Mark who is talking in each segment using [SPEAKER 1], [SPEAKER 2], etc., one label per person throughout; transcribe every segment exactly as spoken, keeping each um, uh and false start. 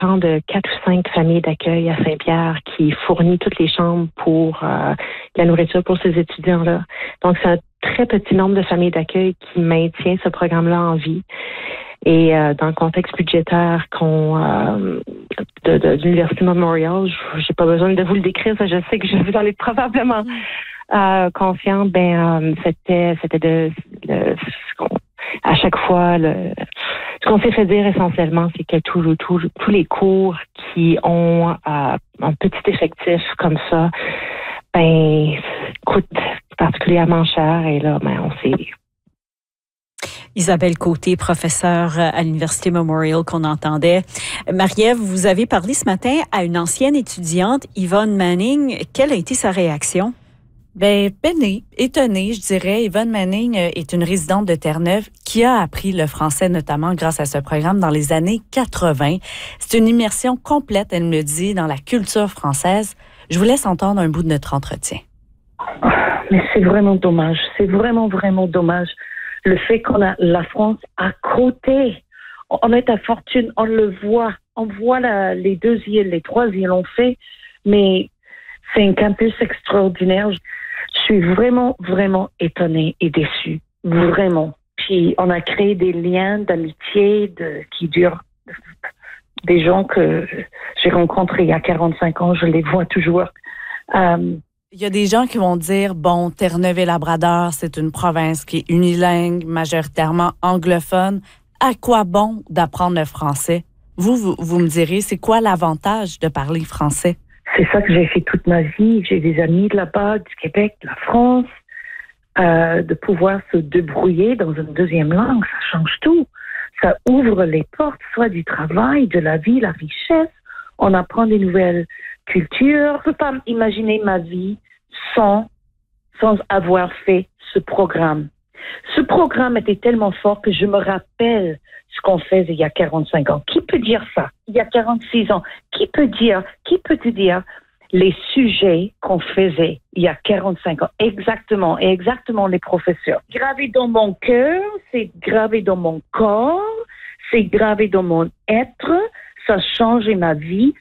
[SPEAKER 1] dépend de quatre ou cinq familles d'accueil à Saint-Pierre qui fournit toutes les chambres pour euh, la nourriture pour ces étudiants-là. Donc, c'est un très petit nombre de familles d'accueil qui maintient ce programme-là en vie. Et euh, dans le contexte budgétaire qu'on euh, de, de, de l'Université Memorial, j'ai pas besoin de vous le décrire, ça, je sais que je vous en ai probablement euh, conscient. Ben, euh, c'était c'était de, de ce qu'on, à chaque fois le ce qu'on s'est fait dire essentiellement, c'est que tous tout, tous les cours qui ont euh, un petit effectif comme ça, ben coûtent particulièrement cher. Et là, ben on s'est
[SPEAKER 2] Isabelle Côté, professeure à l'Université Memorial qu'on entendait. Marie-Ève, vous avez parlé ce matin à une ancienne étudiante, Yvonne Manning. Quelle a été sa réaction?
[SPEAKER 3] Bien, peinée, étonnée, je dirais. Yvonne Manning est une résidente de Terre-Neuve qui a appris le français, notamment grâce à ce programme dans les années quatre-vingt. C'est une immersion complète, elle me dit, dans la culture française. Je vous laisse entendre un bout de notre entretien.
[SPEAKER 4] Mais c'est vraiment dommage. C'est vraiment, vraiment dommage. Le fait qu'on a la France à côté. On est à Fortune, on le voit. On voit la, les deux îles, les trois îles, on fait. Mais c'est un campus extraordinaire. Je suis vraiment, vraiment étonnée et déçue. Vraiment. Puis on a créé des liens d'amitié de, qui durent. Des gens que j'ai rencontrés il y a quarante-cinq ans, je les vois toujours. Euh,
[SPEAKER 3] Il y a des gens qui vont dire, bon, Terre-Neuve et Labrador, c'est une province qui est unilingue, majoritairement anglophone. À quoi bon d'apprendre le français? Vous, vous, vous me direz, c'est quoi l'avantage de parler français?
[SPEAKER 4] C'est ça que j'ai fait toute ma vie. J'ai des amis de là-bas, du Québec, de la France. Euh, de pouvoir se débrouiller dans une deuxième langue, ça change tout. Ça ouvre les portes, soit du travail, de la vie, la richesse. On apprend des nouvelles cultures. Je ne peux pas imaginer ma vie sans, sans avoir fait ce programme. Ce programme était tellement fort que je me rappelle ce qu'on faisait il y a quarante-cinq ans. Qui peut dire ça? Il y a quarante-six ans. Qui peut dire, qui peut te dire les sujets qu'on faisait il y a quarante-cinq ans? Exactement, et exactement les professeurs. Gravé dans mon cœur, c'est gravé dans mon corps, c'est gravé dans mon être. Ça a changé ma vie.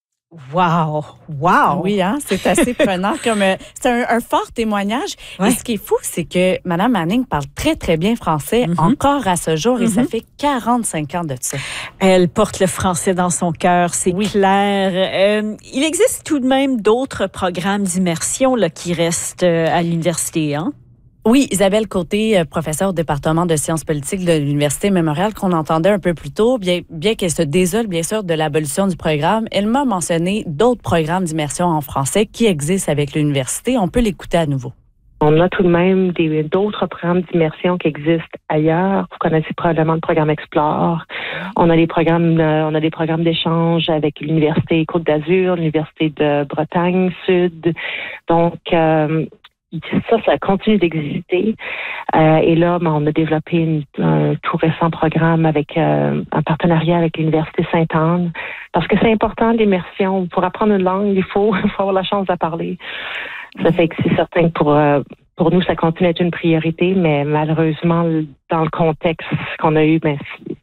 [SPEAKER 2] Wow! Wow!
[SPEAKER 3] Oui, hein, c'est assez prenant. comme euh, C'est un, un fort témoignage. Ouais. Et ce qui est fou, c'est que Mme Manning parle très, très bien français mm-hmm. encore à ce jour, et mm-hmm. ça fait quarante-cinq ans de ça.
[SPEAKER 2] Elle porte le français dans son cœur, c'est oui. clair. Euh, il existe tout de même d'autres programmes d'immersion là, qui restent euh, à l'université, hein?
[SPEAKER 3] Oui, Isabelle Côté, professeure au département de sciences politiques de l'Université Memorial, qu'on entendait un peu plus tôt, bien, bien qu'elle se désole bien sûr de l'abolition du programme, elle m'a mentionné d'autres programmes d'immersion en français qui existent avec l'université. On peut l'écouter à nouveau.
[SPEAKER 1] On a tout de même des, d'autres programmes d'immersion qui existent ailleurs. Vous connaissez probablement le programme Explore. On a des programmes, euh, on a des programmes d'échange avec l'Université Côte d'Azur, l'Université de Bretagne Sud. Donc, euh, ça, ça continue d'exister. Euh, et là, ben, on a développé une, un tout récent programme avec euh, un partenariat avec l'Université Sainte-Anne. Parce que c'est important, l'immersion. Pour apprendre une langue, il faut, il faut avoir la chance de parler. Ça fait que c'est certain que pour, euh, pour nous, ça continue d'être une priorité, mais malheureusement, dans le contexte qu'on a eu, ben,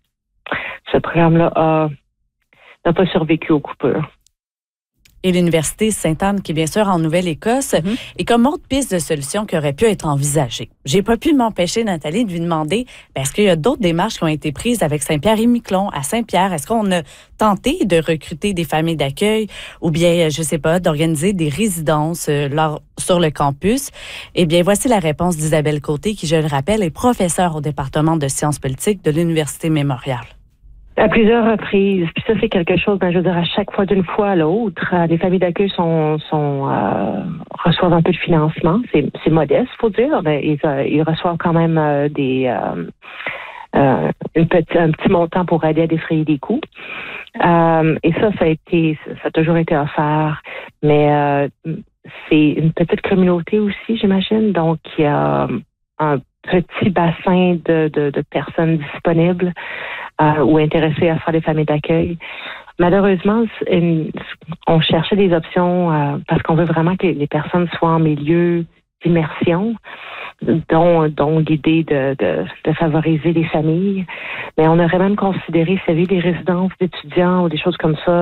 [SPEAKER 1] ce programme-là a, n'a pas survécu aux coupures.
[SPEAKER 3] Et l'Université Sainte-Anne, qui est bien sûr en Nouvelle-Écosse, mm-hmm. et comme autre piste de solution qui aurait pu être envisagée. J'ai pas pu m'empêcher, Nathalie, de lui demander, ben, est-ce qu'il y a d'autres démarches qui ont été prises avec Saint-Pierre-et-Miquelon, à Saint-Pierre? Est-ce qu'on a tenté de recruter des familles d'accueil ou bien, je sais pas, d'organiser des résidences euh, lors, sur le campus? Eh bien, voici la réponse d'Isabelle Côté, qui, je le rappelle, est professeure au département de sciences politiques de l'Université Memorial.
[SPEAKER 1] À plusieurs reprises. Puis ça, c'est quelque chose, ben, je veux dire, à chaque fois, d'une fois à l'autre, les familles d'accueil sont, sont euh, reçoivent un peu de financement. C'est, c'est modeste, faut dire. Ben, ils, euh, ils reçoivent quand même euh, des euh, euh, une petit, un petit montant pour aider à défrayer des coûts. Euh, et ça, ça a été, ça a toujours été offert. Mais euh, c'est une petite communauté aussi, j'imagine. Donc, il y a un petit bassin de, de, de personnes disponibles euh, ou intéressées à faire des familles d'accueil. Malheureusement, une, on cherchait des options euh, parce qu'on veut vraiment que les personnes soient en milieu d'immersion, dont, dont l'idée de, de, de favoriser les familles. Mais on aurait même considéré, vous savez, des résidences d'étudiants ou des choses comme ça,